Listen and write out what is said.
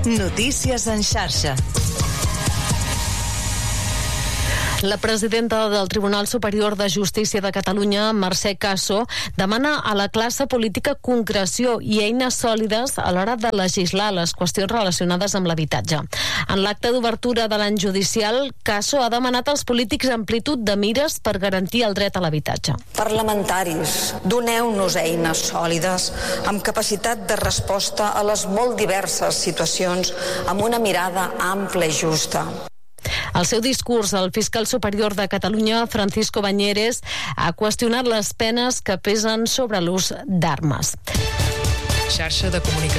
Notícies en xarxa. La presidenta del Tribunal Superior de Justícia de Catalunya, Mercè Caso, demana a la classe política concreció i eines sòlides a l'hora de legislar les qüestions relacionades amb l'habitatge. En l'acte d'obertura de l'any judicial, Caso ha demanat als polítics amplitud de mires per garantir el dret a l'habitatge. Parlamentaris, doneu-nos eines sòlides amb capacitat de resposta a les molt diverses situacions amb una mirada ampla i justa. Al seu discurs, el fiscal superior de Catalunya, Francisco Bañeres, ha qüestionat les penes que pesen sobre l'ús d'armes. Xarxa de comunicació.